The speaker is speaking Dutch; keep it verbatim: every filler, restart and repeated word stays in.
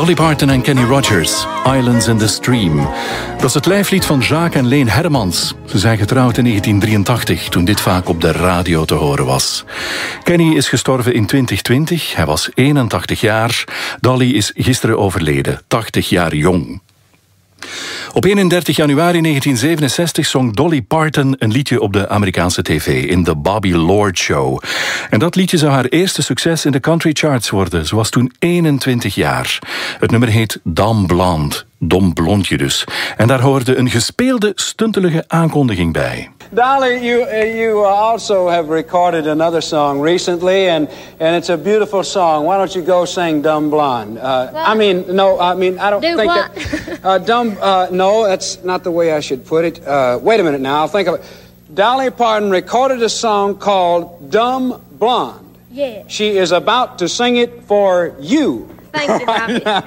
Dolly Parton en Kenny Rogers, Islands in the Stream. Dat is het lijflied van Jacques en Leen Hermans. Ze zijn getrouwd in negentien drieëntachtig, toen dit vaak op de radio te horen was. Kenny is gestorven in twintig twintig, hij was eenentachtig jaar. Dolly is gisteren overleden, tachtig jaar jong. Op eenendertig januari negentien zevenenzestig zong Dolly Parton een liedje op de Amerikaanse tv in de Bobby Lord Show. En dat liedje zou haar eerste succes in de country charts worden. Ze was toen eenentwintig jaar. Het nummer heet Dumb Blonde, dom blondje dus. En daar hoorde een gespeelde, stuntelige aankondiging bij. Dolly, you uh, you also have recorded another song recently, and and it's a beautiful song. Why don't you go sing "Dumb Blonde"? Uh, I mean, no, I mean, I don't Do think what? that. Uh, dumb, uh, no, that's not the way I should put it. Uh, wait a minute now, I'll think of it. Dolly Parton recorded a song called "Dumb Blonde." Yeah. She is about to sing it for you. Thank you, Bobby.